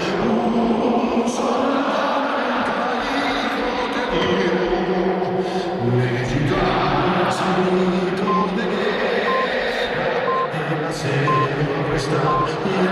un soldado caído te dio, mexicanos al grito de guerra, el acero está